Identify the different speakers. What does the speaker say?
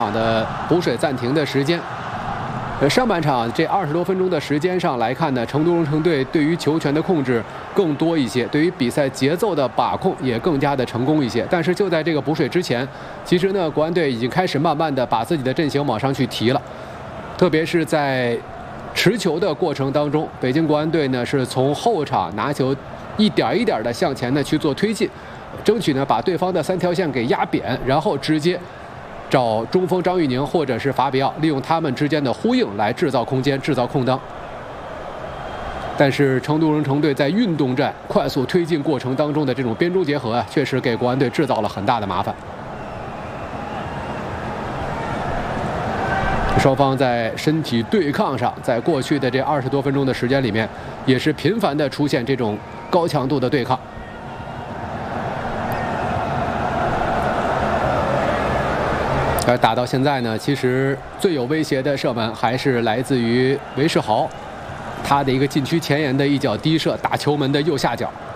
Speaker 1: 场的补水暂停的时间。上半场这20多分钟的时间上来看呢，成都蓉城队对于球权的控制更多一些，对于比赛节奏的把控也更加的成功一些。但是就在这个补水之前，其实呢，国安队已经开始慢慢的把自己的阵型往上去提了，特别是在持球的过程当中，北京国安队呢是从后场拿球一点一点的向前呢去做推进，争取呢把对方的3条线给压扁，然后直接找中锋张玉宁或者是法比奥，利用他们之间的呼应来制造空间、制造空当。但是成都蓉城队在运动战快速推进过程当中的这种边中结合啊，确实给国安队制造了很大的麻烦。双方在身体对抗上，在过去的这20多分钟的时间里面，也是频繁的出现这种高强度的对抗。而打到现在呢，其实最有威胁的射门还是来自于韦世豪，他的一个禁区前沿的一脚低射，打球门的右下角。